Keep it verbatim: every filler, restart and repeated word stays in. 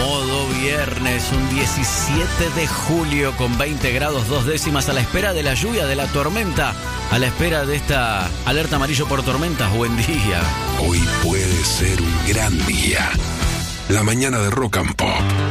modo viernes, un diecisiete de julio con veinte grados dos décimas, a la espera de la lluvia, de la tormenta, a la espera de esta alerta amarillo por tormentas. Buen día. Hoy puede ser un gran día. La mañana de Rock and Pop.